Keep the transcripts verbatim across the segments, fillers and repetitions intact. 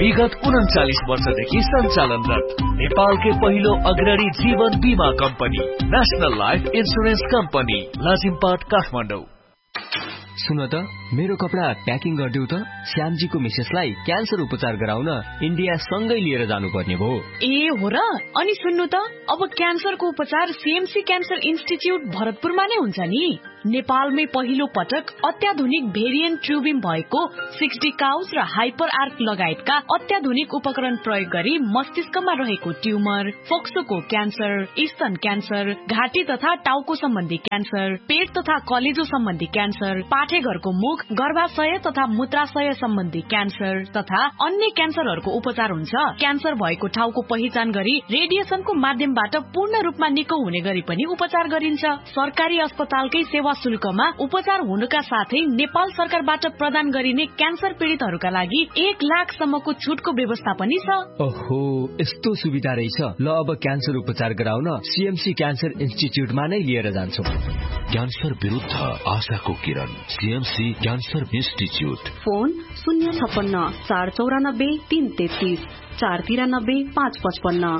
विगत उन्चालीस वर्षदेखि सञ्चालनरत नेपालकै पहिलो अग्रणी जीवन बीमा company national life insurance company Lazimpat Kathmandu. सुन त मेरो कपडा प्याकिङ गरिदेऊ त। श्यामजीको मिसेसलाई क्यान्सर उपचार गराउन इन्डिया सँगै लिएर जानुपर्ने भयो। ए हो र? अनि सुन्नु त, अब क्यान्सरको उपचार सीएमसी क्यान्सर इन्स्टिच्युट भरतपुरमा नै हुन्छ नि। नेपालमै पहिलो पटक अत्याधुनिक भेरिएन्ट ट्युबिम भएको सिक्सटी काउज र हाइपर आर्क लगायतका अत्याधुनिक उपकरण प्रयोग गरी मस्तिष्कमा रहेको ट्युमर, फोक्सोको क्यान्सर, स्तन क्यान्सर, घाँटी तथा टाउको सम्बन्धी क्यान्सर, पेट तथा कलेजो सम्बन्धी क्यान्सर, पाठेघरको मुख, गर्भाशय तथा मूत्राशय सम्बन्धी क्यान्सर तथा अन्य क्यान्सरहरूको उपचार हुन्छ। क्यान्सर भएको ठाउँको पहिचान गरी रेडिएसनको माध्यमबाट पूर्ण रूपमा निको हुने गरी पनि उपचार गरिन्छ। सरकारी अस्पतालकै सेवा शुल्कमा उपचार हुनुका साथै नेपाल सरकारबाट प्रदान गरिने क्यान्सर पीडितहरूका लागि एक लाख सम्मको छुटको व्यवस्था पनि छ। ओहो, यस्तो सुविधा रहेछ। ल अब क्यान्सर उपचार गराउन सीएमसी क्यान्सर इन्स्टिच्युटमा नै लिएर जान्छौ। क्यान्सर विरुद्ध आशाको किरण, सीएमसी क्यान्सर इन्स्टिच्युट। फोन शून्य छप्पन्न चार चौरानब्बे तीन तेत्तीस चार तिरानब्बे पाँच पचपन्न।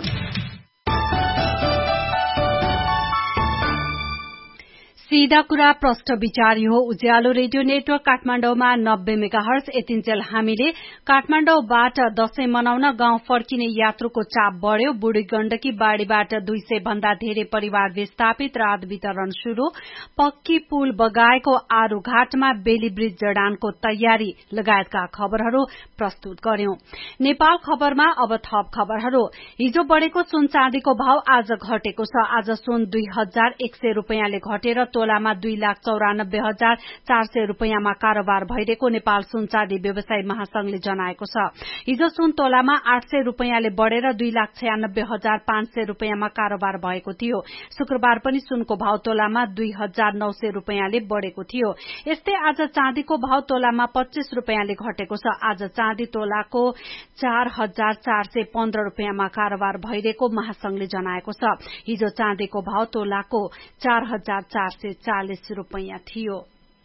सीधा कुरा प्रष्ट विचार हो। उज्यालो रेडियो नेटवर्क काठमाडौँमा नब्बे मेगाहर्ज यतिन्जेल हामीले काठमाडौँबाट दशैं मनाउन गाउँ फर्किने यात्रुको चाप बढ़्यो। बुढी गण्डकी बाढ़ीबाट दुई सय भन्दा धेरै परिवार विस्थापित, राहत वितरण शुरू, पक्की पुल बगाएको आरू घाटमा बेली ब्रिज जडानको तयारी लगायतका खबरहरू प्रस्तुत गर्यौं। नेपाल खबरमा अब थप खबरहरू। हिजो बढ़ेको सुन चाँदीको भाव आज घटेको छ। आज सुन दुई हजार एक सय रूपियाँले घटेर तोलामा दुई लाख चौरानब्बे हजार चार सय रूपियाँमा कारोबार भइरहेको नेपाल सुन चाँदी व्यवसायी महासंघले जनाएको छ। हिजो सुन तोलामा आठ सय रूपियाँले बढ़ेर दुई लाख छयानब्बे हजार पाँच सय रूपियाँमा कारोबार भएको थियो। शुक्रबार पनि सुनको भाव तोलामा दुई हजार नौ सय रूपियाँले बढ़ेको थियो। यस्तै आज चाँदीको भाव तोलामा पच्चीस रूपियाँले घटेको छ। आज चाँदी तोलाको चार हजार चार सय पन्ध्र रूपियाँमा कारोबार भइरहेको महासंघले जनाएको छ। हिजो चाँदीको भाव तोलाको चार हजार चार सय चालिस रूपियाँ थियो।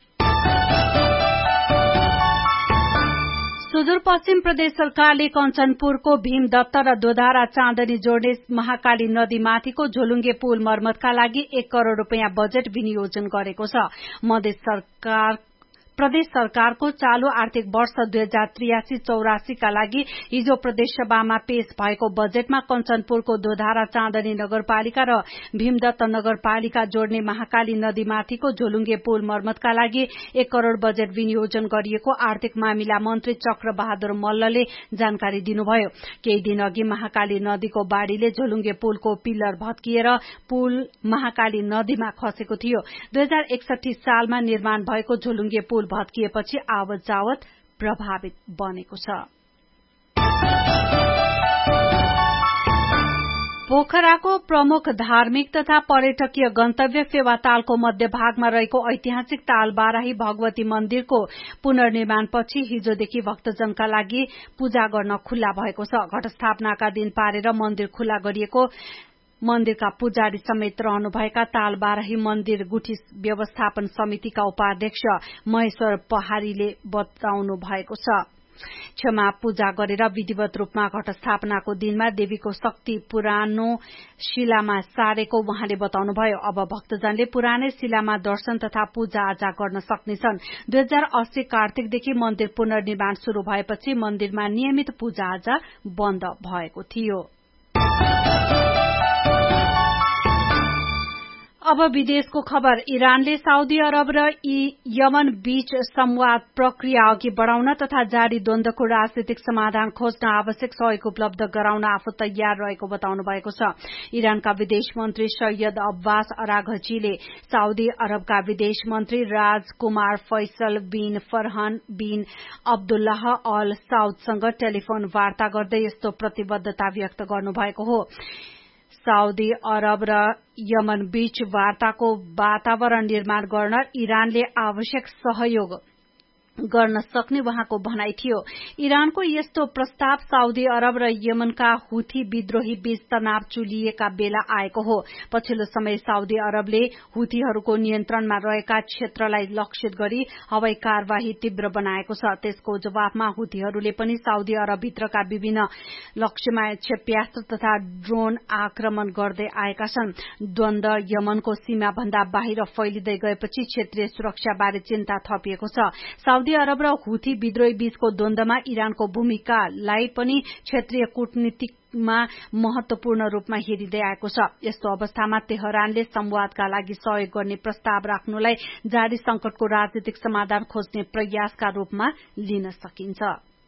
सुदूरपश्चिम प्रदेश सरकारले कञ्चनपुरको भीमदत्त र दोधारा चाँदनी जोड्ने महाकाली नदीमाथिको झोलुङ्गे पुल मर्मतका लागि एक करोड़ रूपियाँ बजेट विनियोजन गरेको छ। मधेस सरकार प्रदेश सरकारको चालू आर्थिक वर्ष दुई हजार त्रियासी चौरासीका लागि हिजो प्रदेशसभामा पेश भएको बजेटमा कञ्चनपुरको दोधारा चाँदनी नगरपालिका र भीमदत्त नगरपालिका जोड्ने महाकाली नदीमाथिको झोलुङ्गे पुल मर्मतका लागि एक करोड़ बजेट विनियोजन गरिएको आर्थिक मामिला मन्त्री चक्र बहादुर मल्लले जानकारी दिनुभयो। केही दिन अघि महाकाली नदीको बाढ़ीले झोलुङ्गे पुलको पिल्लर भत्किएर पुल महाकाली नदीमा खसेको थियो। दुई हजार एकसठी सालमा निर्माण भएको झोलुङ्गे पुल भत्किएपछि आवत जावत प्रभावित बनेको छ। पोखराको प्रमुख धार्मिक तथा पर्यटकीय गन्तव्य फेवातालको मध्यभागमा रहेको ऐतिहासिक तालबाराही भगवती मन्दिरको पुनर्निर्माणपछि हिजोदेखि भक्तजनका लागि पूजा गर्न खुल्ला भएको छ। घटस्थापनाका दिन पारेर मन्दिर खुल्ला गरिएको मन्दिरका पुजारी समेत रहनुभएका तालबाराही मन्दिर गुठी व्यवस्थापन समितिका उपाध्यक्ष महेश्वर पहाड़ीले बताउनु भएको छ। क्षमा पूजा गरेर विधिवत रूपमा घटस्थापनाको दिनमा देवीको शक्ति पुरानो शिलामा सारेको उहाँले बताउनुभयो। अब भक्तजनले पुरानै शिलामा दर्शन तथा पूजा आजा गर्न सक्नेछन्। दुई हजार अस्सी कार्तिकदेखि मन्दिर पुनर्निर्माण शुरू भएपछि मन्दिरमा नियमित पूजा आजा बन्द भएको थियो। अब विदेशको खबर। इरानले साउदी अरब र यमन बीच संवाद प्रक्रिया अघि बढ़ाउन तथा जारी द्वन्द्वको राजनीतिक समाधान खोज्न आवश्यक सहयोग उपलब्ध गराउन आफू तयार रहेको बताउनु भएको छ। इरानका विदेश मन्त्री सैयद अब्बास अराघचीले साउदी अरबका विदेश मन्त्री राजकुमार फैसल बिन फरहान बिन अब्दुल्लाह अल साउदसँग टेलिफोन वार्ता गर्दै यस्तो प्रतिबद्धता व्यक्त गर्नुभएको हो। साउदी अरब र यमन बीच वार्ताको वातावरण निर्माण गर्न इरानले आवश्यक सहयोग गर्न सक्ने वहाँको भनाइ थियो। इरानको यस्तो प्रस्ताव साउदी अरब र यमनका हुथी विद्रोही बीच तनाव चुलिएका बेला आएको हो। पछिल्लो समय साउदी अरबले हुथीहरूको नियन्त्रणमा रहेका क्षेत्रलाई लक्षित गरी हवाई कार्यवाही तीव्र बनाएको छ। त्यसको जवाफमा हुथीहरूले पनि साउदी अरबभित्रका विभिन्न लक्ष्यमा क्षेप्यास्त्र तथा ड्रोन आक्रमण गर्दै आएका छन्। द्वन्द यमनको सीमा भन्दा बाहिर फैलिँदै गएपछि क्षेत्रीय सुरक्षाबारे चिन्ता थपिएको छ। साउदी अरब र हुथी विद्रोही बीचको द्वन्द्वमा इरानको भूमिकालाई पनि क्षेत्रीय कूटनीतिमा महत्वपूर्ण रूपमा हेरिँदै आएको छ। यस्तो अवस्थामा तेहरानले संवादका लागि सहयोग गर्ने प्रस्ताव राख्नुलाई जारी संकटको राजनीतिक समाधान खोज्ने प्रयासका रूपमा लिन सकिन्छ।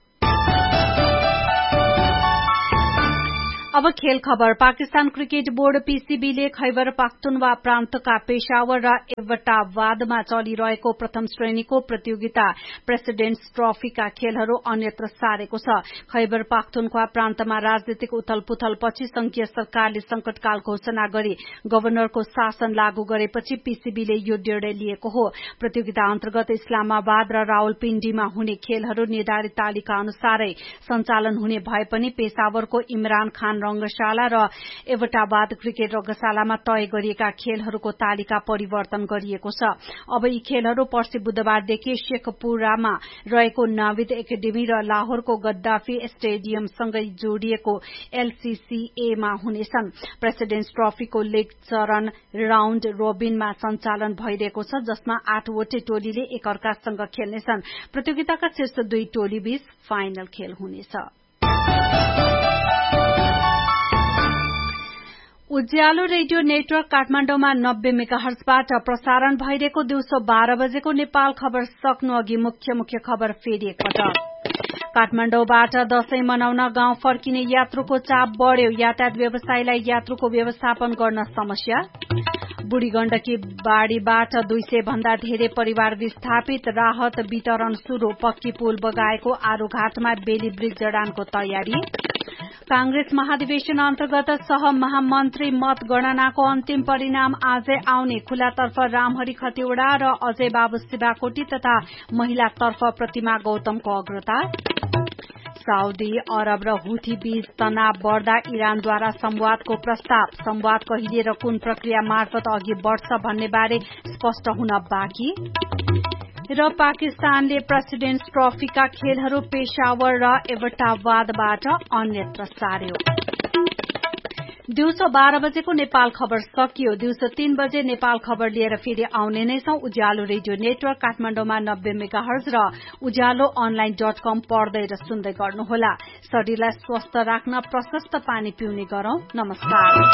अब खेल खबर। पाकिस्तान क्रिकेट बोर्ड पीसीबीले खैबर पाख्तुनवा प्रान्तका पेशावर र एबटाबादमा चलिरहेको प्रथम श्रेणीको प्रतियोगिता प्रेसिडेन्ट्स ट्रफीका खेलहरू अन्यत्र सारेको छ। खैबर पाख्तुनख्वा प्रान्तमा राजनीतिक उथलपुथल पछि संघीय सरकारले संकटकाल घोषणा गरी गभर्नरको शासन लागू गरेपछि पीसीबीले यो निर्णय लिएको हो। प्रतियोगिता अन्तर्गत इस्लामाबाद र रावलपिण्डीमा हुने खेलहरू निर्धारित तालिका अनुसारै सञ्चालन हुने भए पनि पेशावरको इमरान खान रंगशाला र एबटाबाद क्रिकेट रंगशालामा तय गरिएका खेलहरूको तालिका परिवर्तन गरिएको छ। अब यी खेलहरू पर्सि बुधबारदेखि शेखपुरामा रहेको नाविद एकाडेमी र लाहोरको गद्दाफी स्टेडियमसँगै जोडिएको एलसीसीएमा हुनेछन्। प्रेसिडेन्ट्स ट्रफीको लीग चरण राउण्ड रोबिनमा सञ्चालन भइरहेको छ, जसमा आठवटै टोलीले एकअर्कासँग खेल्नेछन्। प्रतियोगिताका शीर्ष दुई टोली बीच फाइनल खेल हुनेछ। उज्यालो रेडियो नेटवर्क काठमाडौँमा नब्बे मेगाहर्जबाट प्रसारण भइरहेको दिउँसो बाह्र बजेको नेपाल खबर सक्नु अघि मुख्य मुख्य खबर फेरि एकपटक। काठमाडौँबाट दशैं मनाउन गाउँ फर्किने यात्रुको चाप बढ़्यो। यातायात व्यवसायीलाई यात्रुको व्यवस्थापन गर्न समस्या। बुढी गण्डकी बाढ़ीबाट दुई सय भन्दा धेरै परिवार विस्थापित। राहत वितरण शुरू। पक्की पुल बगाएको आरूघाटमा बेली ब्रिज जडानको तयारी। कांग्रेस महाधिवेशन अन्तर्गत सह महामन्त्री मतगणनाको अन्तिम परिणाम आजै आउने। खुलातर्फ रामहरि खतिवड़ा र अजय बाबु शिवाकोटी तथा महिलातर्फ प्रतिमा गौतमको अग्रता। साउदी अरब र हुथी बीच तनाव बढ़दा इरानद्वारा संवादको प्रस्ताव। संवाद कहिले र कुन प्रक्रिया मार्फत अघि बढ़छ भन्ने बारे स्पष्ट हुन बाँकी। र पाकिस्तानले प्रेसिडेन्ट्स ट्रफीका खेलहरू पेशावर र एबटाबादबाट अन्यत्र सार्यो। दिउँसो बाह्र बजेको नेपाल खबर सकियो। दिउँसो तीन बजे नेपाल खबर लिएर फेरि आउने नै छौं। उज्यालो रेडियो नेटवर्क काठमाडौँमा नब्बे मेगाहर्ज र उज्यालो अनलाइन डट कम पढ्दै र सुन्दै गर्नुहोला। शरीरलाई स्वस्थ राख्न प्रशस्त पानी पिउने गरौं। नमस्कार।